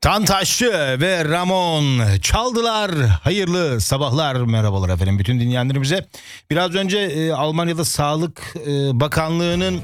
Tantaşçı ve Ramon çaldılar. Hayırlı sabahlar, merhabalar efendim bütün dinleyenlerimize. Biraz önce Almanya'da Sağlık Bakanlığı'nın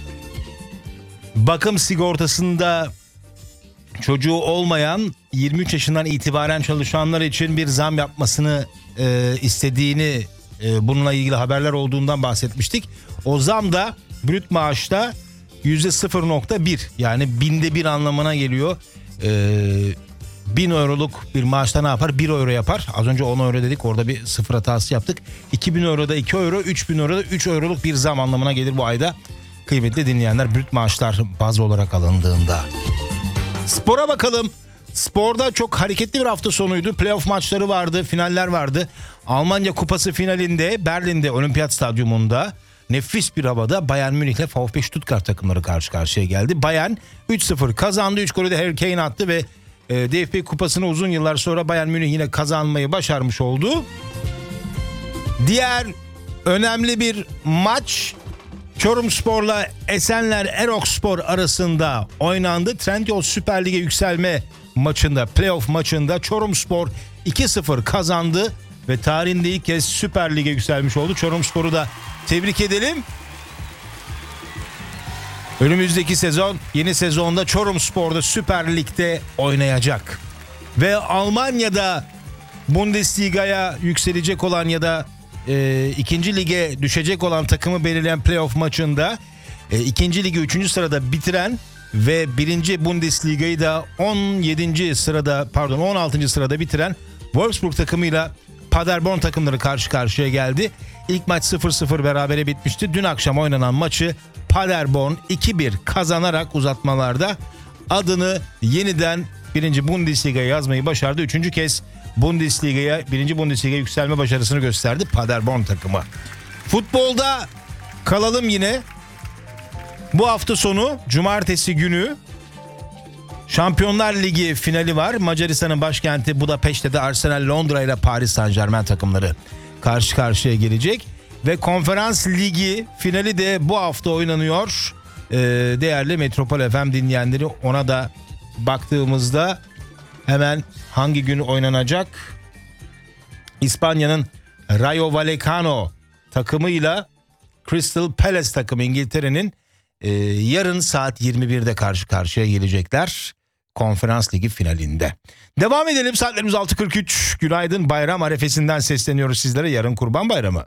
bakım sigortasında çocuğu olmayan 23 yaşından itibaren çalışanlar için bir zam yapmasını istediğini, bununla ilgili haberler olduğundan bahsetmiştik. O zam da brüt maaşta %0.1, yani binde bir anlamına geliyor. 1000 euroluk bir maaşta ne yapar? 1 euro yapar. Az önce 10 euro dedik, orada bir sıfır hatası yaptık. 2000 euroda 2 euro, 3000 euroda 3 euroluk bir zam anlamına gelir bu ayda. Kıymetli dinleyenler, brüt maaşlar baz olarak alındığında. Spora bakalım. Sporda çok hareketli bir hafta sonuydu. Playoff maçları vardı, finaller vardı. Almanya Kupası finalinde Berlin'de Olimpiyat Stadyumunda nefis bir havada Bayern Münih ile VfB Stuttgart takımları karşı karşıya geldi. Bayern 3-0 kazandı. 3 golü de Harry Kane attı ve DFB Kupası'nı uzun yıllar sonra Bayern Münih yine kazanmayı başarmış oldu. Diğer önemli bir maç Çorumspor'la Esenler Erokspor arasında oynandı. Trendyol Süper Lig'e yükselme maçında, playoff maçında Çorumspor 2-0 kazandı ve tarihinde ilk kez Süper Lig'e yükselmiş oldu. Çorumspor'u da tebrik edelim. Önümüzdeki sezon, yeni sezonda Çorumspor'da Süper Lig'de oynayacak. Ve Almanya'da Bundesliga'ya yükselecek olan ya da 2. lige düşecek olan takımı belirleyen playoff maçında 2. ligi 3. sırada bitiren ve 1. Bundesliga'yı da 16. sırada bitiren Wolfsburg takımıyla Paderborn takımları karşı karşıya geldi. İlk maç 0-0 berabere bitmişti. Dün akşam oynanan maçı Paderborn 2-1 kazanarak uzatmalarda adını yeniden 1. Bundesliga'ya yazmayı başardı. 3. kez Bundesliga'ya, 1. Bundesliga'ya yükselme başarısını gösterdi Paderborn takımı. Futbolda kalalım yine. Bu hafta sonu cumartesi günü Şampiyonlar Ligi finali var. Macaristan'ın başkenti Budapeşte'de Arsenal, Londra ile Paris Saint-Germain takımları karşı karşıya gelecek. Ve Konferans Ligi finali de bu hafta oynanıyor. Değerli Metropol FM dinleyenleri, ona da baktığımızda hemen hangi gün oynanacak? İspanya'nın Rayo Vallecano takımıyla Crystal Palace takımı İngiltere'nin yarın saat 21'de karşı karşıya gelecekler Konferans Ligi finalinde. Devam edelim, saatlerimiz 6.43. Günaydın, bayram arefesinden sesleniyoruz sizlere. Yarın Kurban Bayramı.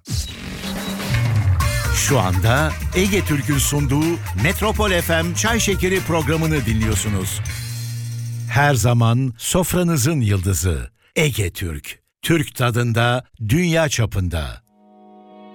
Şu anda Ege Türk'ün sunduğu Metropol FM Çay Şekeri programını dinliyorsunuz. Her zaman sofranızın yıldızı Ege Türk. Türk tadında, dünya çapında.